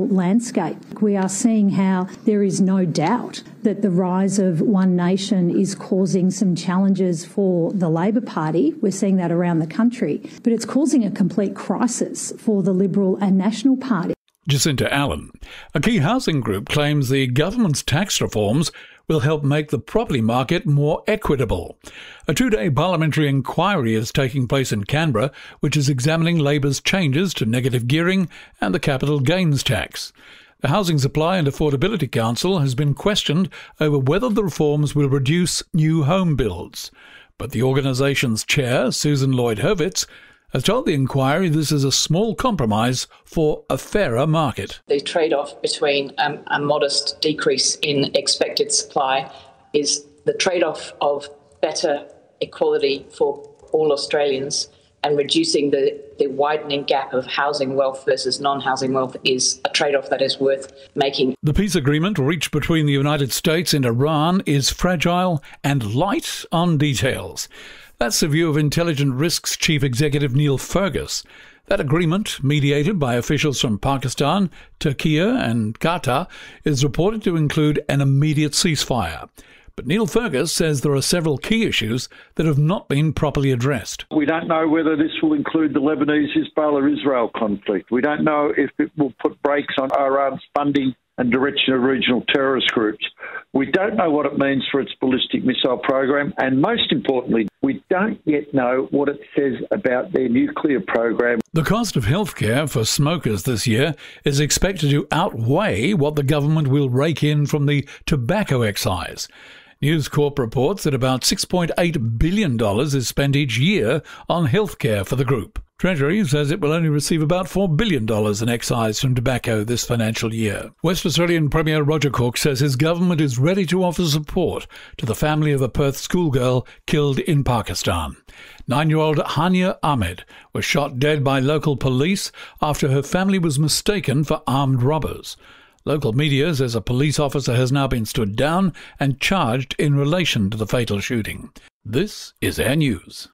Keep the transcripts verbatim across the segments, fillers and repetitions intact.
national landscape. We are seeing how there is no doubt that the rise of One Nation is causing some challenges for the Labor Party. We're seeing that around the country. But it's causing a complete crisis for the Liberal and National Party. Jacinta Allen. A key housing group claims the government's tax reforms will help make the property market more equitable. A two-day parliamentary inquiry is taking place in Canberra, which is examining Labor's changes to negative gearing and the capital gains tax. The Housing Supply and Affordability Council has been questioned over whether the reforms will reduce new home builds. But the organisation's chair, Susan Lloyd-Hurwitz, has told the inquiry this is a small compromise for a fairer market. The trade-off between um, a modest decrease in expected supply is the trade-off of better equality for all Australians, and reducing the, the widening gap of housing wealth versus non-housing wealth is a trade-off that is worth making. The peace agreement reached between the United States and Iran is fragile and light on details. That's the view of Intelligent Risks Chief Executive Neil Fergus. That agreement, mediated by officials from Pakistan, Turkey and Qatar, is reported to include an immediate ceasefire. But Neil Fergus says there are several key issues that have not been properly addressed. We don't know whether this will include the Lebanese-Hezbollah-Israel conflict. We don't know if it will put brakes on Iran's funding and direction of regional terrorist groups. We don't know what it means for its ballistic missile program, and most importantly, we don't yet know what it says about their nuclear program. The cost of healthcare for smokers this year is expected to outweigh what the government will rake in from the tobacco excise. News Corp reports that about six point eight billion dollars is spent each year on healthcare for the group. Treasury says it will only receive about four billion dollars in excise from tobacco this financial year. West Australian Premier Roger Cook says his government is ready to offer support to the family of a Perth schoolgirl killed in Pakistan. Nine-year-old Hania Ahmed was shot dead by local police after her family was mistaken for armed robbers. Local media says a police officer has now been stood down and charged in relation to the fatal shooting. This is Air News.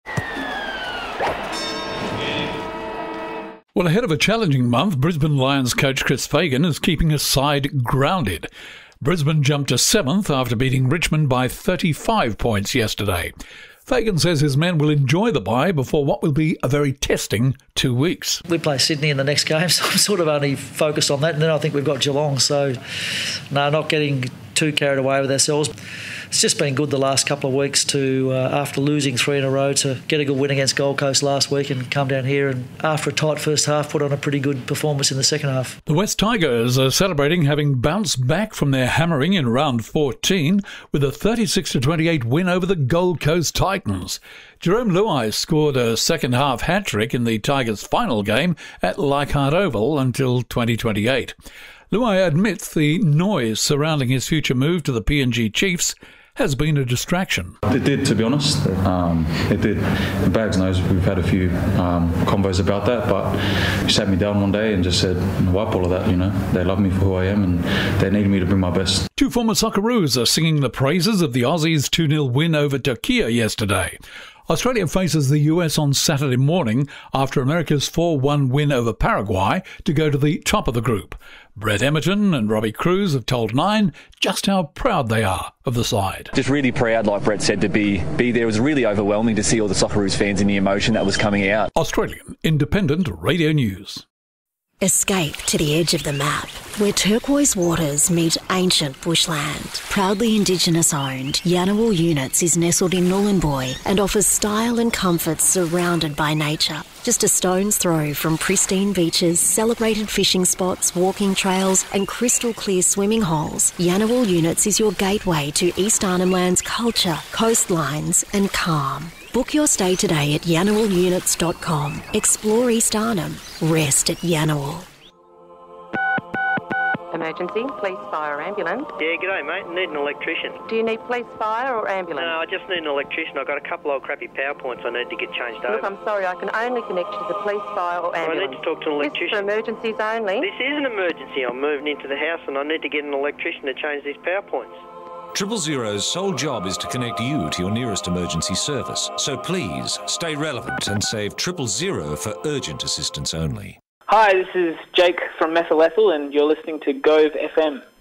Well, ahead of a challenging month, Brisbane Lions coach Chris Fagan is keeping his side grounded. Brisbane jumped to seventh after beating Richmond by thirty-five points yesterday. Fagan says his men will enjoy the bye before what will be a very testing two weeks. We play Sydney in the next game, so I'm sort of only focused on that. And then I think we've got Geelong, so no, not getting too carried away with ourselves. It's just been good the last couple of weeks to, uh, after losing three in a row, to get a good win against Gold Coast last week and come down here and, after a tight first half, put on a pretty good performance in the second half. The West Tigers are celebrating having bounced back from their hammering in round fourteen with a thirty-six to twenty-eight win over the Gold Coast Titans. Jerome Luai scored a second-half hat-trick in the Tigers' final game at Leichhardt Oval until twenty twenty-eight. Luai admits the noise surrounding his future move to the P N G Chiefs has been a distraction. It did, to be honest. Um, it did. Bags knows we've had a few um, convos about that, but he sat me down one day and just said, wipe all of that, you know. They love me for who I am and they need me to bring my best. Two former Socceroos are singing the praises of the Aussies' two nil win over Turkey yesterday. Australia faces the U S on Saturday morning after America's four one win over Paraguay to go to the top of the group. Brett Emerton and Robbie Cruz have told Nine just how proud they are of the side. Just really proud, like Brett said, to be, be there. It was really overwhelming to see all the Socceroos fans and the emotion that was coming out. Australian Independent Radio News. Escape to the edge of the map, where turquoise waters meet ancient bushland. Proudly Indigenous owned, Yanawal Units is nestled in Nhulunbuy and offers style and comfort surrounded by nature. Just a stone's throw from pristine beaches, celebrated fishing spots, walking trails and crystal clear swimming holes, Yanawal Units is your gateway to East Arnhem Land's culture, coastlines and calm. Book your stay today at yanawal units dot com. Explore East Arnhem. Rest at Yanawal. Emergency, police, fire, ambulance. Yeah, g'day mate, need an electrician. Do you need police, fire or ambulance? No, I just need an electrician. I've got a couple of crappy power points I need to get changed over. Look, I'm sorry, I can only connect you to the police, fire or ambulance. I need to talk to an electrician. This is for emergencies only. This is an emergency. I'm moving into the house and I need to get an electrician to change these power points. Triple Zero's sole job is to connect you to your nearest emergency service. So please, stay relevant and save Triple Zero for urgent assistance only. Hi, this is Jake from Methyl Ethyl, and you're listening to Gove F M.